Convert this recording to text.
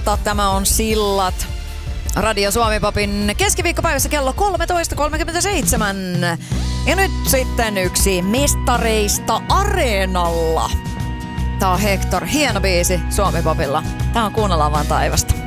huomenta. Tämä on Sillat. Radio Suomi-popin keskiviikkopäivässä kello 13.37. Ja nyt sitten yksi mestareista areenalla. Tää on Hector, hieno biisi Suomi-popilla. Tää on Kuunnellaan vaan taivasta.